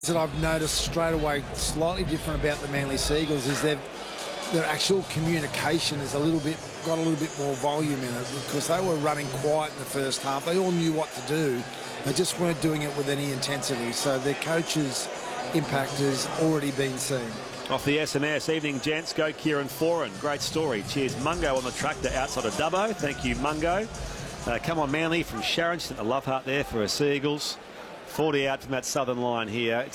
That I've noticed straight away slightly different about the Manly Seagulls is their actual communication is got a little bit more volume in it, because they were running quiet in the first half. They all knew what to do. They just weren't doing it with any intensity. So their coach's impact has already been seen. Off the SMS, evening gents, go Kieran Foran. Great story. Cheers, Mungo on the tractor outside of Dubbo. Thank you, Mungo. Come on, Manly from Sharon. Sent a love heart there for her Seagulls. 40 out from that southern line here.